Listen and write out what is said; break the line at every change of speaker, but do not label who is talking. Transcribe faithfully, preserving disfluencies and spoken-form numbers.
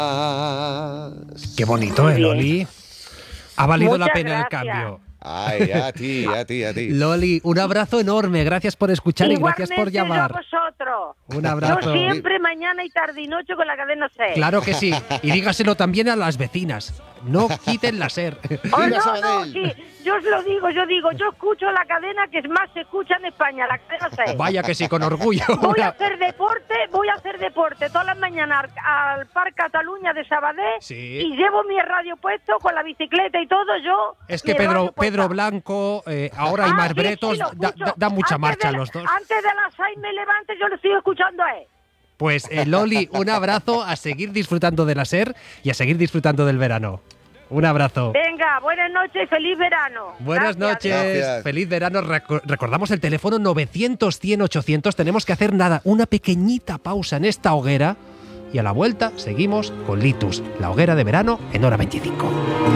Qué bonito, ¿eh, Loli? Ha valido
Muchas
la pena
gracias.
el cambio.
Ay, a ti, a ti, a ti.
Loli, un abrazo enorme. Gracias por escuchar y gracias por
Igualmente yo a
llamar.
vosotros.
Un abrazo.
Yo siempre, mañana y tarde y noche con la cadena SER.
Claro que sí. Y dígaselo también a las vecinas. No quiten la SER.
Oh,
Viva
no, no,
Sabadell.
sí, yo os lo digo, yo digo, yo escucho la cadena que más se escucha en España, la cadena SER.
Vaya que sí, con orgullo.
Voy
Una-
a hacer deporte, voy a hacer deporte todas las mañanas al, al Parque Cataluña de Sabadell
Sí.
y llevo mi radio puesto con la bicicleta y todo, yo...
Es que
mi
Pedro,
radio puesta.
Pedro Blanco, eh, ahora hay
Ah,
más
sí,
bretos,
sí, lo
da,
escucho.
da- da mucha
Antes
marcha
de la-
los dos.
Antes de las seis me levante, yo lo estoy escuchando a él.
Pues eh, Loli, un abrazo, a seguir disfrutando de la SER y a seguir disfrutando del verano. Un abrazo.
Venga, buenas noches y feliz verano.
Buenas
Gracias.
noches,
Gracias.
feliz verano. Reco- recordamos el teléfono novecientos, cien, ochocientos. Tenemos que hacer nada, una pequeñita pausa en esta hoguera y a la vuelta seguimos con Litus, la hoguera de verano en hora veinticinco.